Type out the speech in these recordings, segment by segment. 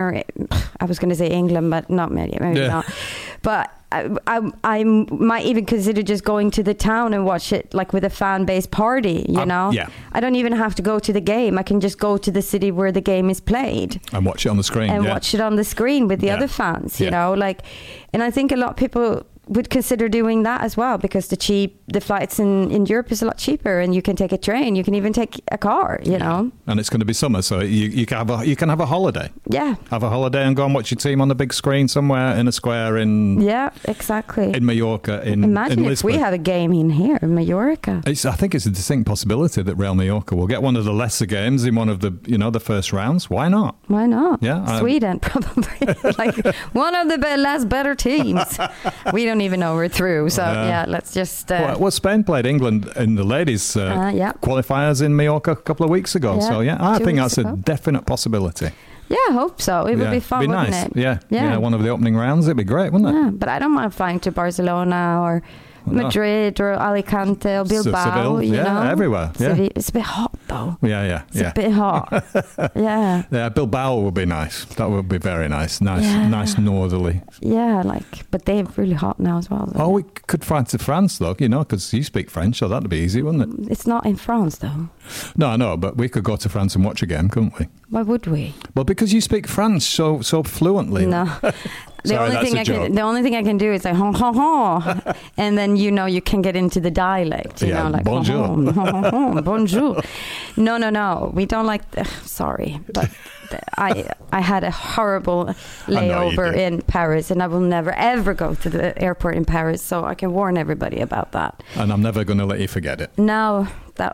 I was going to say England, but not maybe not. But I might even consider just going to the town and watch it like with a fan-based party, you know? Yeah. I don't even have to go to the game. I can just go to the city where the game is played. And watch it on the screen. And watch it on the screen with the other fans, you know? Like, and I think a lot of people would consider doing that as well, because the flights in Europe is a lot cheaper, and you can take a train, you can even take a car, you know. And it's going to be summer, so you can have a holiday. Yeah, have a holiday and go and watch your team on the big screen somewhere in a square in exactly in Mallorca. Imagine in if we have a game in here in Mallorca. I think it's a distinct possibility that Real Mallorca will get one of the lesser games in one of the the first rounds. Why not? Why not? Yeah, Sweden probably like one of the better teams. We don't even know we're through, so let's just well, Spain played England in the ladies qualifiers in Mallorca a couple of weeks ago, so I think that's a definite possibility. Yeah, I hope so. It would be fun, wouldn't nice. it? Yeah, one of the opening rounds, it'd be great, wouldn't it? Yeah, but I don't mind flying to Barcelona or Madrid or Alicante or Bilbao, Seville, you know? Everywhere. Yeah. It's a bit hot though. Yeah. It's a bit hot. Yeah, Bilbao would be nice. That would be very nice. Nice northerly. Yeah, but they're really hot now as well. Oh, we could fly to France though, because you speak French, so that'd be easy, wouldn't it? It's not in France though. No, but we could go to France and watch a game, couldn't we? Why would we? Well, because you speak French so fluently. No. The only thing I can do is like hon hon hon, and then you can get into the dialect, you know, like bonjour, hon, hon, hon, hon, bonjour. No, we don't like. Sorry, but I had a horrible layover in Paris, and I will never ever go to the airport in Paris, so I can warn everybody about that. And I'm never going to let you forget it. No, that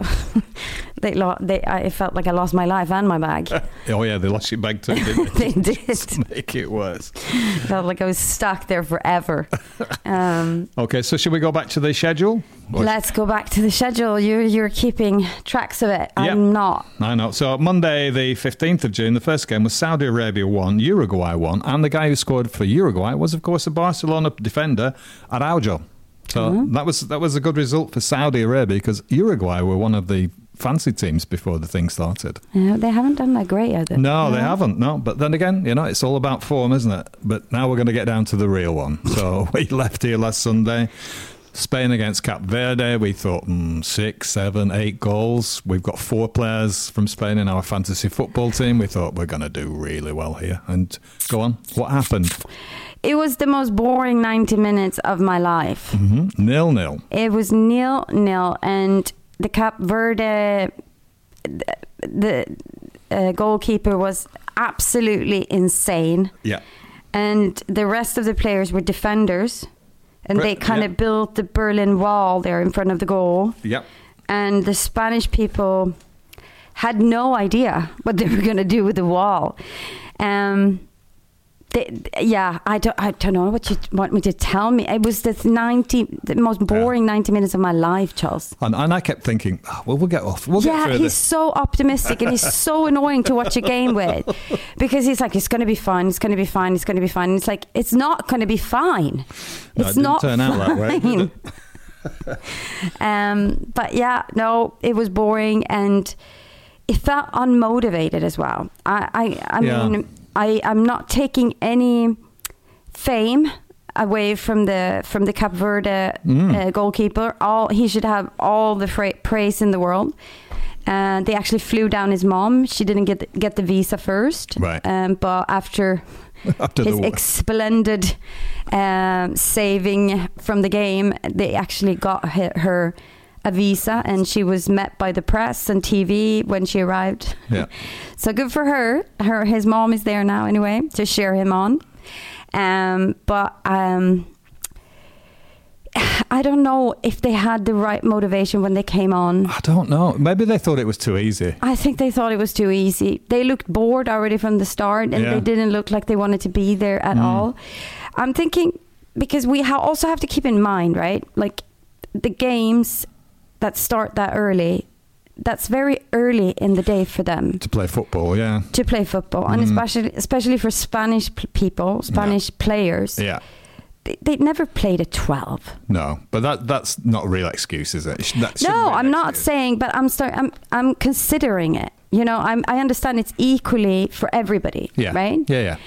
I felt like I lost my life and my bag. Oh yeah, they lost your bag too, didn't they? They did. Just make it worse. Felt like I was stuck there forever. Okay, so should we go back to the schedule? Let's go back to the schedule. You're keeping tracks of it. Yep. I'm not. I know. So Monday, the 15th of June, the first game was Saudi Arabia 1, Uruguay 1, and the guy who scored for Uruguay was, of course, a Barcelona defender, Araujo. So that was a good result for Saudi Arabia, because Uruguay were one of the fancy teams before the thing started. Yeah, they haven't done that great, have they? No, they haven't. No, but then again, it's all about form, isn't it? But now we're going to get down to the real one. So we left here last Sunday. Spain against Cape Verde, we thought 6, 7, 8 goals. We've got 4 players from Spain in our fantasy football team. We thought we're going to do really well here. And go on, what happened? It was the most boring 90 minutes of my life. 0-0. It was 0-0, and the Cape Verde, the goalkeeper was absolutely insane. Yeah. And the rest of the players were defenders. And they kind of built the Berlin Wall there in front of the goal. Yep. And the Spanish people had no idea what they were going to do with the wall. I don't know what you want me to tell me. It was the most boring 90 minutes of my life, Charles. And I kept thinking, we'll get off. We'll get through he's this. so optimistic, and he's so annoying to watch a game with, because he's like, it's going to be fine, it's going to be fine, it's going to be fine. And it's like, it's not going to be fine. It's not turn out that way, did it? But it was boring, and it felt unmotivated as well. I mean, I'm not taking any fame away from the Cape Verde goalkeeper. He should have all the praise in the world. They actually flew down his mom. She didn't get the visa first, right? But after his splendid saving from the game, they actually got her a visa, and she was met by the press and TV when she arrived. Yeah. So good for her. His mom is there now anyway to cheer him on. But I don't know if they had the right motivation when they came on. I don't know. Maybe they thought it was too easy. I think they thought it was too easy. They looked bored already from the start, and they didn't look like they wanted to be there at all. I'm thinking, because we also have to keep in mind, right? Like, the games that start that early, that's very early in the day for them to play football. And especially for Spanish players. Yeah. They never played at 12. No, but that's not a real excuse, is it? No, I'm not saying, but I'm considering it. I understand it's equally for everybody, Yeah. right? Yeah, yeah.